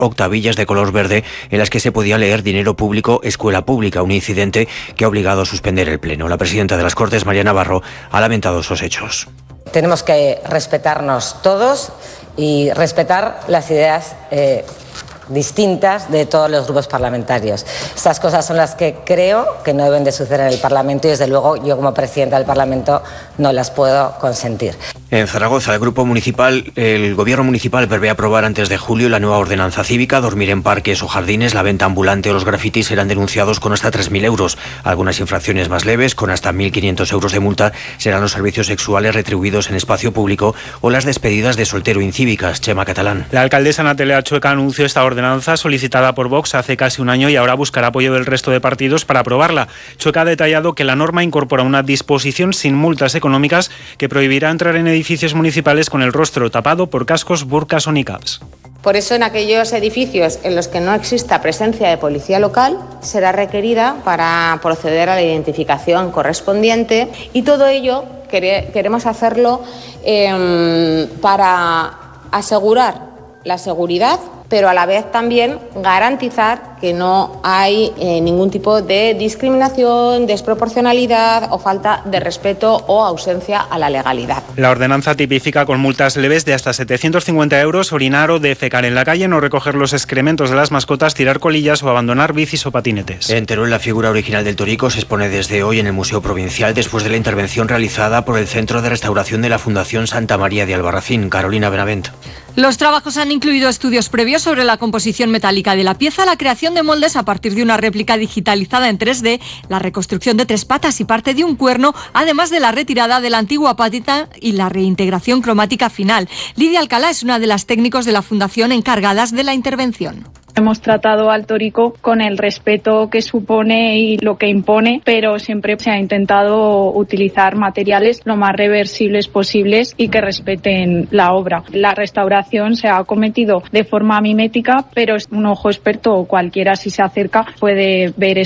octavillas de color verde en las que se podía leer dinero público, escuela pública, un incidente que ha obligado a suspender el pleno. La presidenta de las Cortes, María Navarro, ha lamentado esos hechos. Tenemos que respetarnos todos y respetar las ideas distintas de todos los grupos parlamentarios. Estas cosas son las que creo que no deben de suceder en el Parlamento y, desde luego, yo como presidenta del Parlamento no las puedo consentir. En Zaragoza, el Gobierno municipal prevé aprobar antes de julio la nueva ordenanza cívica. Dormir en parques o jardines, la venta ambulante o los grafitis serán denunciados con hasta 3.000 euros. Algunas infracciones más leves, con hasta 1.500 euros de multa, serán los servicios sexuales retribuidos en espacio público o las despedidas de soltero incívicas. Chema Catalán. La alcaldesa Natalia Chueca anunció esta ordenanza solicitada por Vox hace casi un año y ahora buscará apoyo del resto de partidos para aprobarla. Chueca ha detallado que la norma incorpora una disposición sin multas económicas que prohibirá entrar en edificios municipales con el rostro tapado por cascos, burkas o niqabs. Por eso, en aquellos edificios en los que no exista presencia de policía local, será requerida para proceder a la identificación correspondiente, y todo ello queremos hacerlo para asegurar la seguridad, pero a la vez también garantizar que no hay ningún tipo de discriminación, desproporcionalidad o falta de respeto o ausencia a la legalidad. La ordenanza tipifica con multas leves de hasta 750 euros orinar o defecar en la calle, no recoger los excrementos de las mascotas, tirar colillas o abandonar bicis o patinetes. En Teruel, la figura original del Torico se expone desde hoy en el Museo Provincial después de la intervención realizada por el Centro de Restauración de la Fundación Santa María de Albarracín. Carolina Benavent. Los trabajos han incluido estudios previos sobre la composición metálica de la pieza, la creación de moldes a partir de una réplica digitalizada en 3D, la reconstrucción de 3 patas y parte de un cuerno, además de la retirada de la antigua patita y la reintegración cromática final. Lidia Alcalá es una de las técnicos de la Fundación encargadas de la intervención. Hemos tratado al tórico con el respeto que supone y lo que impone, pero siempre se ha intentado utilizar materiales lo más reversibles posibles y que respeten la obra. La restauración se ha cometido de forma mimética, pero un ojo experto o cualquiera, si se acerca, puede ver